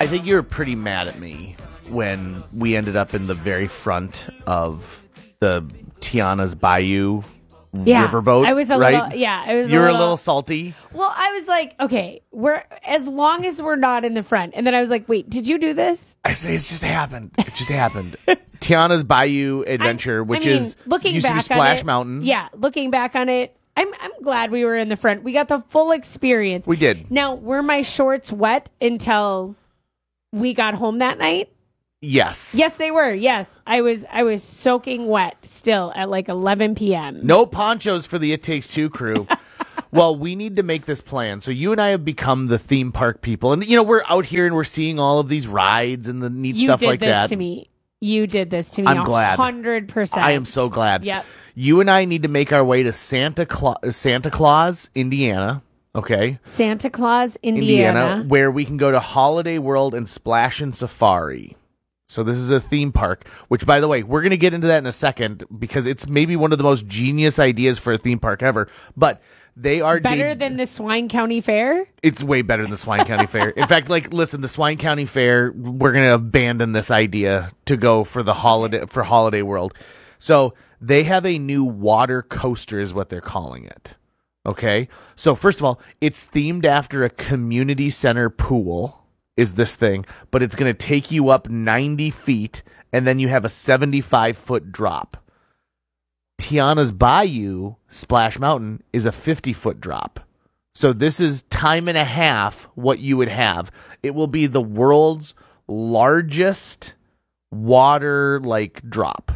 I think you were pretty mad at me when we ended up in the very front of the Tiana's Bayou riverboat. I was a right? little. Yeah, I was. You were a little salty. Well, I was like, okay, we're as long as we're not in the front, and then I was like, wait, did you do this? I say it's just happened. It just happened. Tiana's Bayou Adventure, which is looking used to be back Splash on it, Mountain. Yeah, looking back on it, I'm glad we were in the front. We got the full experience. We did. Now, were my shorts wet until we got home that night? Yes. Yes, they were. Yes, I was soaking wet still at like 11 p.m. No ponchos for the It Takes Two crew. Well, we need to make this plan. So you and I have become the theme park people. And, we're out here and we're seeing all of these rides and the neat stuff like that. You did this to me. You did this to me. I'm glad. 100%. I am so glad. Yep. You and I need to make our way to Santa Claus, Indiana. Okay. Santa Claus, Indiana. Where we can go to Holiday World and Splash and Safari. So this is a theme park, which, by the way, we're going to get into that in a second because it's maybe one of the most genius ideas for a theme park ever. But they are better than the Swine County Fair? It's way better than the Swine County Fair. In fact, listen, the Swine County Fair, we're going to abandon this idea to go for the Holiday World. So they have a new water coaster is what they're calling it. Okay? So first of all, it's themed after a community center pool is this thing, but it's going to take you up 90 feet, and then you have a 75-foot drop. Tiana's Bayou, Splash Mountain, is a 50-foot drop. So this is time and a half what you would have. It will be the world's largest water, drop.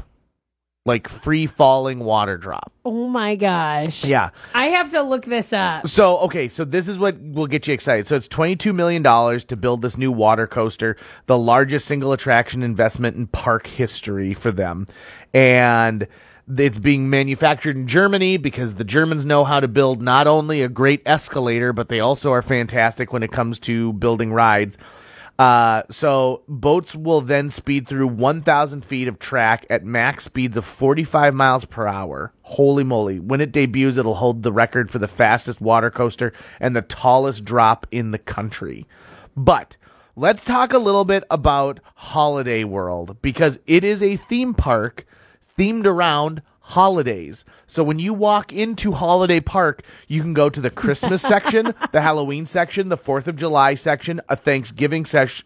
Free-falling water drop. Oh, my gosh. Yeah. I have to look this up. So this is what will get you excited. So it's $22 million to build this new water coaster, the largest single attraction investment in park history for them. And it's being manufactured in Germany because the Germans know how to build not only a great escalator, but they also are fantastic when it comes to building rides. So boats will then speed through 1,000 feet of track at max speeds of 45 miles per hour. Holy moly. When it debuts, it'll hold the record for the fastest water coaster and the tallest drop in the country. But let's talk a little bit about Holiday World because it is a theme park themed around holidays. So when you walk into Holiday Park, you can go to the Christmas section, the Halloween section, the 4th of July section, a Thanksgiving section,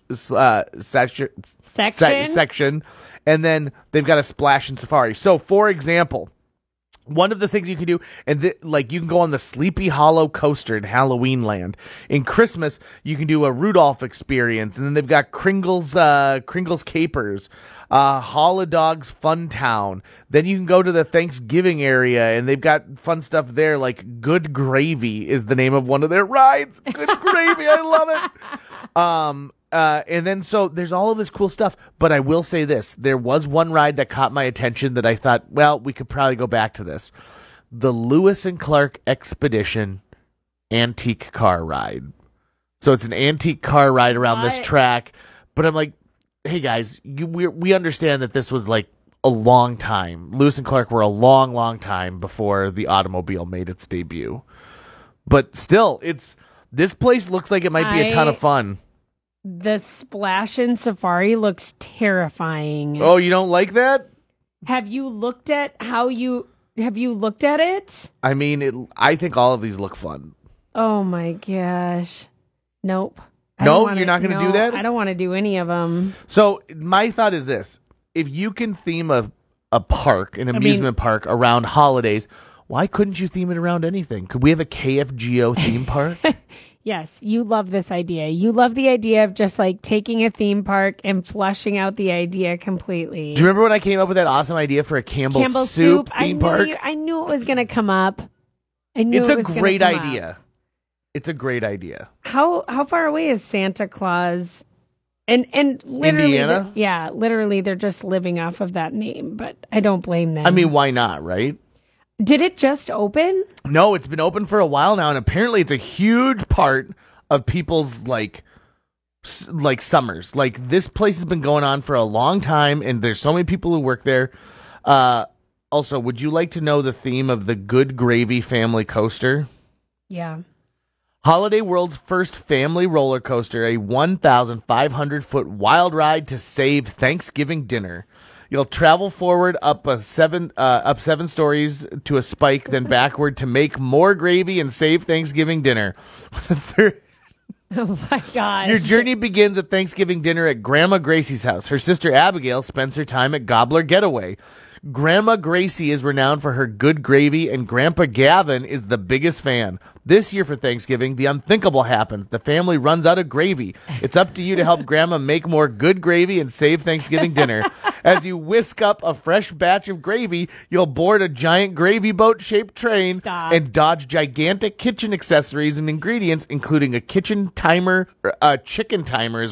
and then they've got a Splash and Safari. So, for example, one of the things you can do, and you can go on the Sleepy Hollow coaster in Halloween Land. In Christmas, you can do a Rudolph experience, and then they've got Kringle's Capers, Holodog's Fun Town. Then you can go to the Thanksgiving area, and they've got fun stuff there, like Good Gravy is the name of one of their rides. Good Gravy, I love it. And then so there's all of this cool stuff, but I will say this. There was one ride that caught my attention that I thought, well, we could probably go back to this. The Lewis and Clark Expedition antique car ride. So it's an antique car ride around this track, but I'm like, hey guys, we understand that this was a long time. Lewis and Clark were a long, long time before the automobile made its debut. But still, this place looks like it might be a ton of fun. The Splash and Safari looks terrifying. Oh, you don't like that? Have you looked at it? I mean, I think all of these look fun. Oh my gosh. Nope. No, you're not going to do that? I don't want to do any of them. So my thought is this. If you can theme a park, an amusement park around holidays, why couldn't you theme it around anything? Could we have a KFGO theme park? Yes, you love this idea. You love the idea of just taking a theme park and fleshing out the idea completely. Do you remember when I came up with that awesome idea for a Campbell's Soup theme park? I knew it was going to come up. It's a great idea. It's a great idea. How far away is Santa Claus? And literally, Indiana? Literally, they're just living off of that name, but I don't blame them. I mean, why not, right? Did it just open? No, it's been open for a while now, and apparently it's a huge part of people's summers. This place has been going on for a long time, and there's so many people who work there. Also, would you like to know the theme of the Good Gravy family coaster? Yeah. Holiday World's first family roller coaster, a 1,500-foot wild ride to save Thanksgiving dinner. You'll travel forward up seven stories to a spike, then backward to make more gravy and save Thanksgiving dinner. Oh my gosh. Your journey begins at Thanksgiving dinner at Grandma Gracie's house. Her sister Abigail spends her time at Gobbler Getaway. Grandma Gracie is renowned for her good gravy, and Grandpa Gavin is the biggest fan. This year for Thanksgiving, the unthinkable happens. The family runs out of gravy. It's up to you to help Grandma make more good gravy and save Thanksgiving dinner. As you whisk up a fresh batch of gravy, you'll board a giant gravy boat-shaped train and dodge gigantic kitchen accessories and ingredients, including a chicken timer is